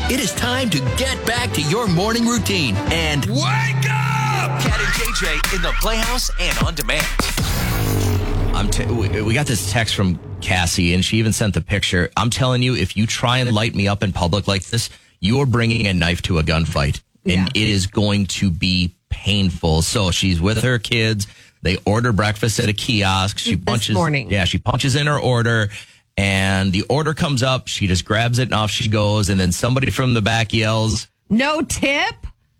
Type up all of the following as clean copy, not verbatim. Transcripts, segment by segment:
It is time to get back to your morning routine and wake up! Cat and JJ in the Playhouse and on demand. We got this text from Cassie, and she even sent the picture. I'm telling you, if you try and light me up in public like this, you are bringing a knife to a gunfight, and it is going to be painful. So she's with her kids. They order breakfast at a kiosk. She punches in her order, and the order comes up. She just grabs it, and off she goes. And then somebody from the back yells, "No tip."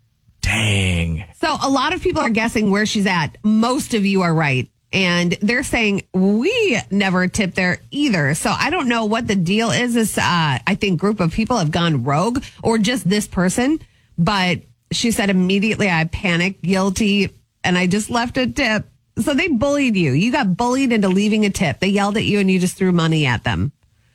Dang. So a lot of people are guessing where she's at. Most of you are right. And they're saying we never tip there either. So I don't know what the deal is. This, I think, group of people have gone rogue, or just this person. But she said immediately I panicked, guilty, and I just left a tip. So they bullied you. You got bullied into leaving a tip. They yelled at you and you just threw money at them.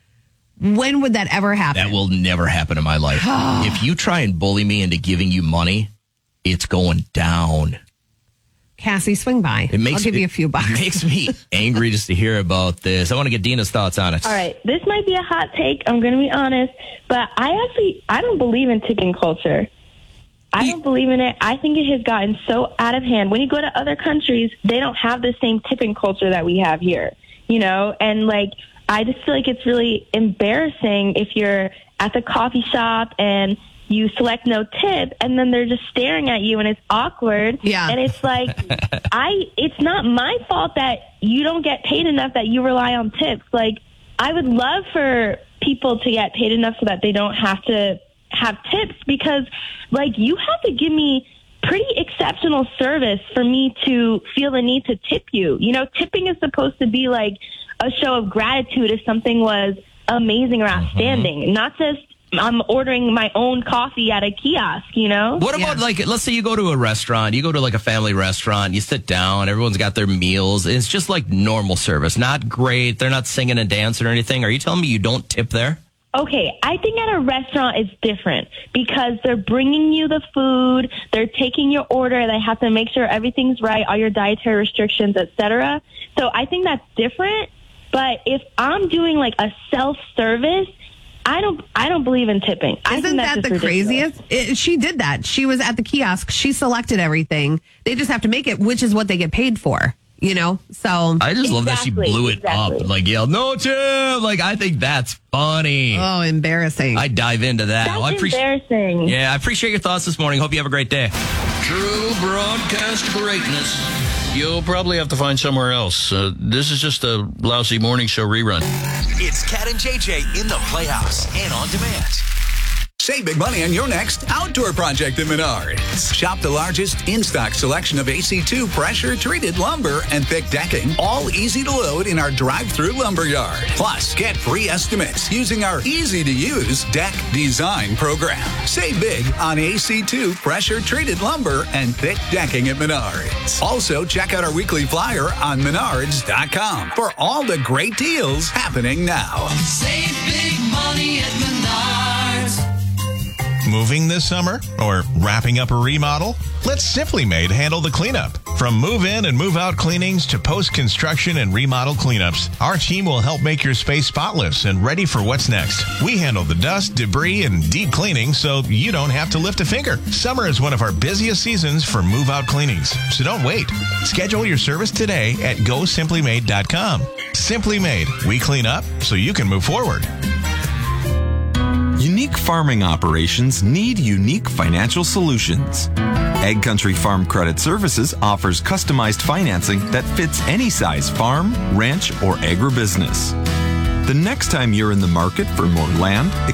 When would that ever happen? That will never happen in my life. If you try and bully me into giving you money, it's going down. Cassie, swing by. I'll give you a few bucks. It makes me angry just to hear about this. I want to get Dina's thoughts on it. All right. This might be a hot take. I'm going to be honest. But I don't believe in tipping culture. I don't believe in it. I think it has gotten so out of hand. When you go to other countries, they don't have the same tipping culture that we have here, you know? And, like, I just feel like it's really embarrassing if you're at the coffee shop and you select no tip, and then they're just staring at you, and it's awkward. Yeah. And it's like, it's not my fault that you don't get paid enough that you rely on tips. Like, I would love for people to get paid enough so that they don't have to have tips, because, like, you have to give me pretty exceptional service for me to feel the need to tip you. You know, tipping is supposed to be like a show of gratitude if something was amazing or outstanding, not just I'm ordering my own coffee at a kiosk, you know? What about, like, let's say you go to a restaurant, you go to, like, a family restaurant, you sit down, everyone's got their meals. It's just like normal service, not great. They're not singing and dancing or anything. Are you telling me you don't tip there? Okay, I think at a restaurant it's different because they're bringing you the food, they're taking your order, they have to make sure everything's right, all your dietary restrictions, etc. So I think that's different. But if I'm doing, like, a self-service, I don't believe in tipping. Isn't that the craziest? She did that. She was at the kiosk. She selected everything. They just have to make it, which is what they get paid for, you know? So I just love that she blew it up, like, yelled, "No tip!" Like, I think that's funny. Oh, embarrassing. I dive into that. That's embarrassing. Yeah, I appreciate your thoughts this morning. Hope you have a great day. True broadcast greatness. You'll probably have to find somewhere else. This is just a lousy morning show rerun. It's Cat and JJ in the Playhouse and on demand. Save big money on your next outdoor project at Menards. Shop the largest in-stock selection of AC2 pressure-treated lumber and thick decking, all easy to load in our drive-through lumber yard. Plus, get free estimates using our easy-to-use deck design program. Save big on AC2 pressure-treated lumber and thick decking at Menards. Also, check out our weekly flyer on Menards.com for all the great deals happening now. Save big money at Menards. Moving this summer or wrapping up a remodel? Let Simply Made handle the cleanup. From move-in and move-out cleanings to post-construction and remodel cleanups, our team will help make your space spotless and ready for what's next. We handle the dust, debris, and deep cleaning so you don't have to lift a finger. Summer is one of our busiest seasons for move-out cleanings, so don't wait. Schedule your service today at GoSimplyMade.com. Simply Made. We clean up so you can move forward. Unique farming operations need unique financial solutions. Ag Country Farm Credit Services offers customized financing that fits any size farm, ranch, or agribusiness. The next time you're in the market for more land,